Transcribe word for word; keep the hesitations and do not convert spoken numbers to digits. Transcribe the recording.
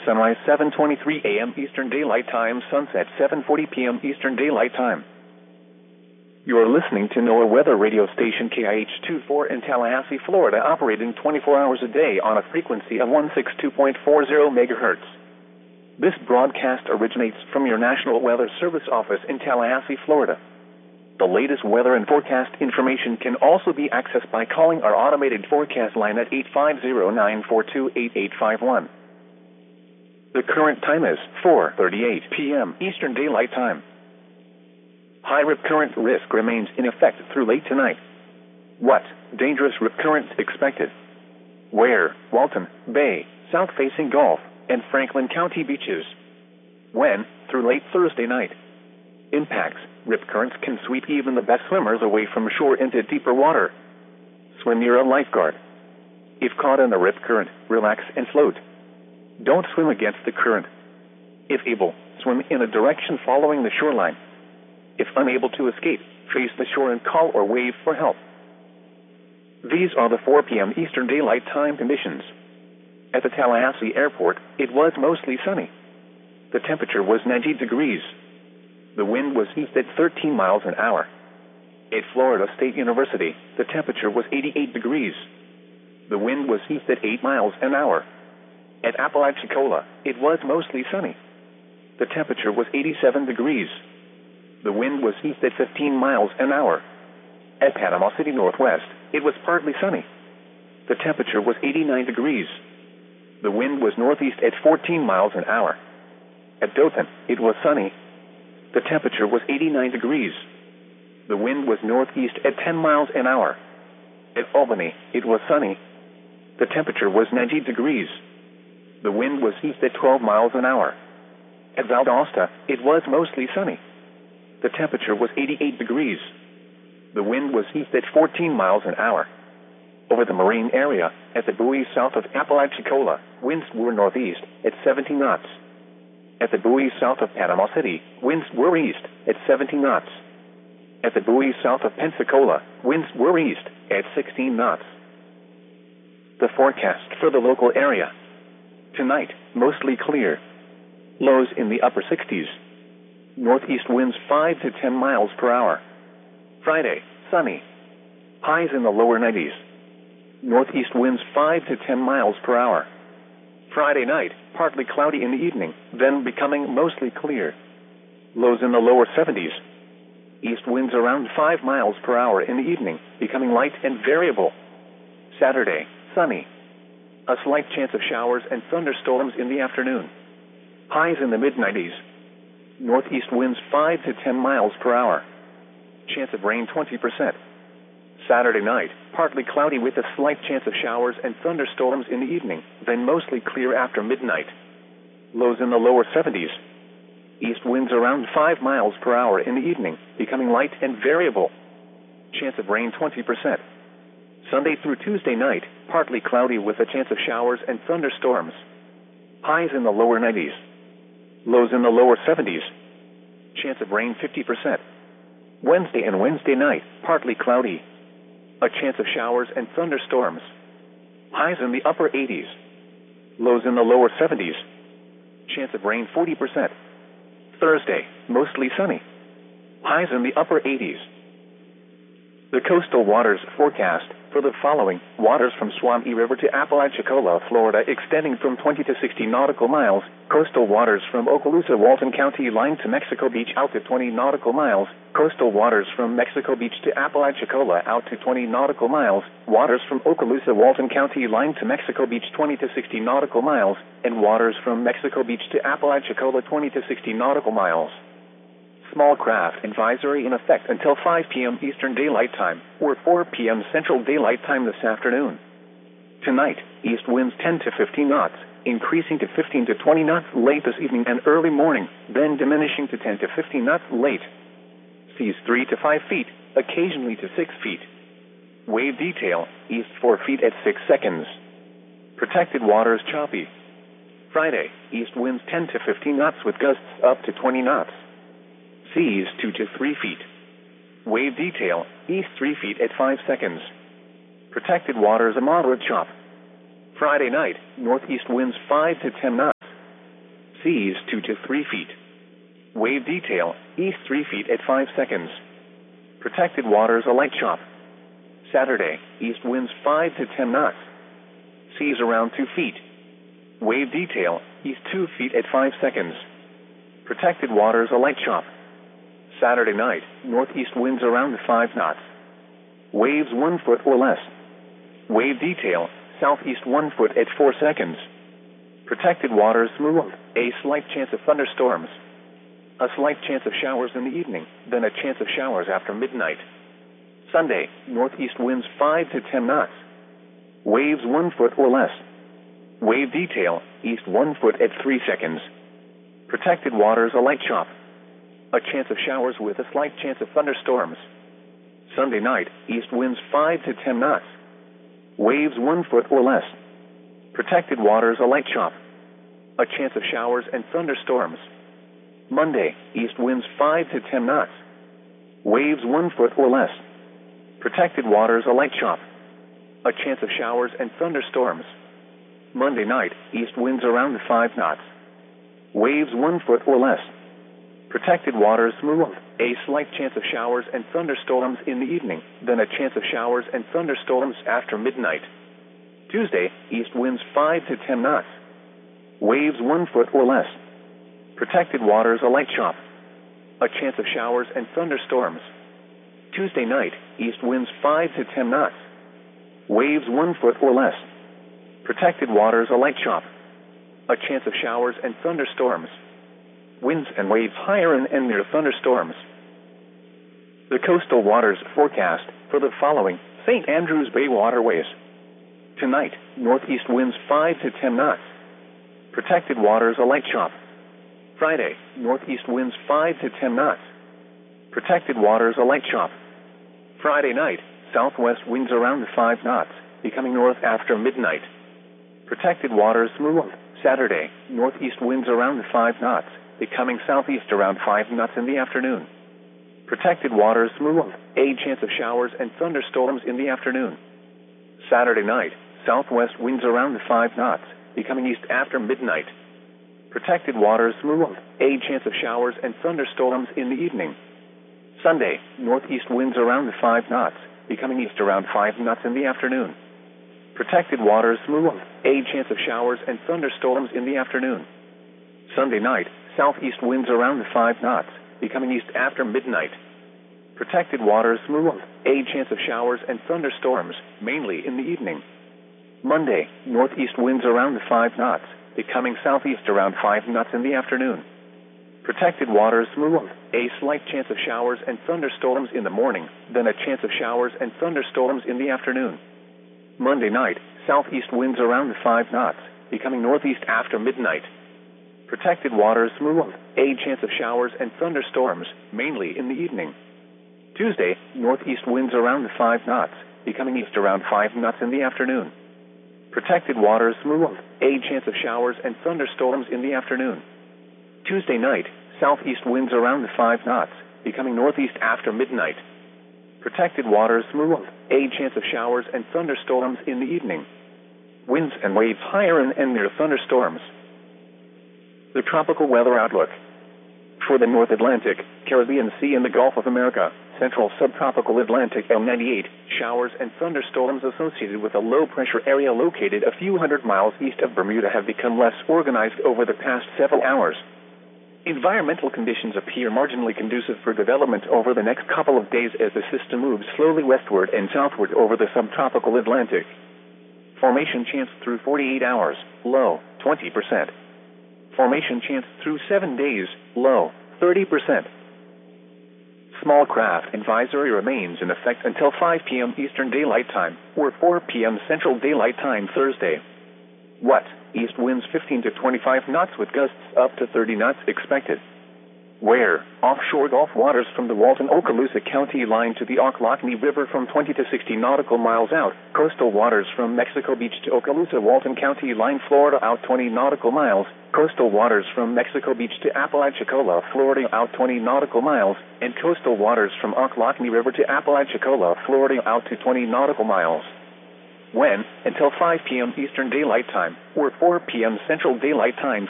Sunrise seven twenty-three a m Eastern Daylight Time, sunset seven forty p m Eastern Daylight Time. You're listening to NOAA Weather Radio Station K I H twenty-four in Tallahassee, Florida, operating twenty-four hours a day on a frequency of one sixty-two point four zero megahertz. This broadcast originates from your National Weather Service office in Tallahassee, Florida. The latest weather and forecast information can also be accessed by calling our automated forecast line at eight five zero, nine four two, eight eight five one. The current time is four thirty-eight p m Eastern Daylight Time. High rip current risk remains in effect through late tonight. What? Dangerous rip currents expected. Where? Walton Bay, south-facing Gulf, and Franklin County beaches. When? Through late Thursday night. Impacts. Rip currents can sweep even the best swimmers away from shore into deeper water. Swim near a lifeguard. If caught in a rip current, relax and float. Don't swim against the current. If able, swim in a direction following the shoreline. If unable to escape, face the shore and call or wave for help. These are the four p m Eastern Daylight Time conditions. At the Tallahassee Airport, it was mostly sunny. The temperature was ninety degrees. The wind was east at thirteen miles an hour. At Florida State University, the temperature was eighty-eight degrees. The wind was east at eight miles an hour. At Apalachicola, it was mostly sunny. The temperature was eighty-seven degrees. The wind was east at fifteen miles an hour. At Panama City Northwest, it was partly sunny. The temperature was eighty-nine degrees. The wind was northeast at fourteen miles an hour. At Dothan, it was sunny. The temperature was eighty-nine degrees. The wind was northeast at ten miles an hour. At Albany, it was sunny. The temperature was ninety degrees. The wind was east at twelve miles an hour. At Valdosta, it was mostly sunny. The temperature was eighty-eight degrees. The wind was east at fourteen miles an hour. Over the marine area, at the buoys south of Apalachicola, winds were northeast at seventy knots. At the buoys south of Panama City, winds were east at seventy knots. At the buoys south of Pensacola, winds were east at sixteen knots. The forecast for the local area. Tonight, mostly clear. Lows in the upper sixties. Northeast winds five to ten miles per hour. Friday, sunny. Highs in the lower nineties. Northeast winds five to ten miles per hour. Friday night, partly cloudy in the evening, then becoming mostly clear. Lows in the lower seventies. East winds around five miles per hour in the evening, becoming light and variable. Saturday, sunny. A slight chance of showers and thunderstorms in the afternoon. Highs in the mid nineties. Northeast winds five to ten miles per hour. Chance of rain twenty percent. Saturday night, partly cloudy with a slight chance of showers and thunderstorms in the evening, then mostly clear after midnight. Lows in the lower seventies. East winds around five miles per hour in the evening, becoming light and variable. Chance of rain twenty percent. Sunday through Tuesday night, partly cloudy with a chance of showers and thunderstorms. Highs in the lower nineties. Lows in the lower seventies. Chance of rain fifty percent. Wednesday and Wednesday night, partly cloudy. A chance of showers and thunderstorms. Highs in the upper eighties. Lows in the lower seventies. Chance of rain forty percent. Thursday, mostly sunny. Highs in the upper eighties. The coastal waters forecast for the following: waters from Suwannee River to Apalachicola, Florida, extending from twenty to sixty nautical miles. Coastal waters from Okaloosa, Walton County line to Mexico Beach out to twenty nautical miles. Coastal waters from Mexico Beach to Apalachicola out to twenty nautical miles. Waters from Okaloosa, Walton County line to Mexico Beach twenty to sixty nautical miles. And waters from Mexico Beach to Apalachicola twenty to sixty nautical miles. Small craft advisory in effect until five p m Eastern Daylight Time, or four p m Central Daylight Time this afternoon. Tonight, east winds ten to fifteen knots, increasing to fifteen to twenty knots late this evening and early morning, then diminishing to ten to fifteen knots late. Seas three to five feet, occasionally to six feet. Wave detail, east four feet at six seconds. Protected waters choppy. Friday, east winds ten to fifteen knots with gusts up to twenty knots. Seas two to three feet. Wave detail, east three feet at five seconds. Protected waters a moderate chop. Friday night, northeast winds five to ten knots. seas two to three feet. Wave detail, east three feet at five seconds. Protected waters, a light chop. Saturday, east winds five to ten knots. Seas around two feet. Wave detail, east two feet at five seconds. Protected waters, a light chop. Saturday night, northeast winds around five knots. Waves one foot or less. Wave detail, southeast one foot at four seconds. Protected waters, smooth. A slight chance of thunderstorms. A slight chance of showers in the evening, then a chance of showers after midnight. Sunday, northeast winds five to ten knots. Waves one foot or less. Wave detail, east one foot at three seconds. Protected waters, a light chop. A chance of showers with a slight chance of thunderstorms. Sunday night, east winds five to ten knots. Waves one foot or less. Protected waters, a light chop. A chance of showers and thunderstorms. Monday, east winds five to ten knots. Waves one foot or less. Protected waters, a light chop. A chance of showers and thunderstorms. Monday night, east winds around five knots. Waves one foot or less. Protected waters, smooth. A slight chance of showers and thunderstorms in the evening, then a chance of showers and thunderstorms after midnight. Tuesday, east winds five to ten knots. Waves one foot or less. Protected waters, a light chop. A chance of showers and thunderstorms. Tuesday night, east winds five to ten knots. Waves one foot or less. Protected waters, a light chop. A chance of showers and thunderstorms. Winds and waves higher and, and near thunderstorms. The coastal waters forecast for the following Saint Andrews Bay waterways. Tonight, northeast winds five to ten knots. Protected waters, a light chop. Friday, northeast winds five to ten knots. Protected waters, a light chop. Friday night, southwest winds around five knots, becoming north after midnight. Protected waters, smooth. Saturday, northeast winds around five knots, becoming southeast around five knots in the afternoon. Protected waters, smooth. A chance of showers and thunderstorms in the afternoon. Saturday night, southwest winds around five knots, becoming east after midnight. Protected waters, smooth. A chance of showers and thunderstorms in the evening. Sunday, northeast winds around five knots, becoming east around five knots in the afternoon. Protected waters, smooth. A chance of showers and thunderstorms in the afternoon. Sunday night, southeast winds around five knots, becoming east after midnight. Protected waters, smooth. A chance of showers and thunderstorms, mainly in the evening. Monday, northeast winds around five knots, becoming southeast around five knots in the afternoon. Protected waters, smooth. A slight chance of showers and thunderstorms in the morning, then a chance of showers and thunderstorms in the afternoon. Monday night, southeast winds around five knots, becoming northeast after midnight. Protected waters, smooth. A chance of showers and thunderstorms, mainly in the evening. Tuesday, northeast winds around five knots, becoming east around five knots in the afternoon. Protected waters, smooth. A chance of showers and thunderstorms in the afternoon. Tuesday night, southeast winds around five knots, becoming northeast after midnight. Protected waters, smooth. A chance of showers and thunderstorms in the evening. Winds and waves higher and, and near thunderstorms. The tropical weather outlook. For the North Atlantic, Caribbean Sea and the Gulf of America, Central Subtropical Atlantic L ninety-eight, showers and thunderstorms associated with a low-pressure area located a few hundred miles east of Bermuda have become less organized over the past several hours. Environmental conditions appear marginally conducive for development over the next couple of days as the system moves slowly westward and southward over the subtropical Atlantic. Formation chance through forty-eight hours, low, twenty percent. Formation chance through seven days, low, thirty percent. Small craft advisory remains in effect until five p.m. Eastern Daylight Time, or four p.m. Central Daylight Time Thursday. What? East winds fifteen to twenty-five knots with gusts up to thirty knots expected. Where? Offshore Gulf waters from the Walton-Okaloosa County line to the Ocklawahnee River from twenty to sixty nautical miles out. Coastal waters from Mexico Beach to Okaloosa-Walton County line, Florida out twenty nautical miles. Coastal waters from Mexico Beach to Apalachicola, Florida out twenty nautical miles. And coastal waters from Ocklawahnee River to Apalachicola, Florida out to twenty nautical miles. When? Until five p.m. Eastern Daylight Time, or four p.m. Central Daylight Time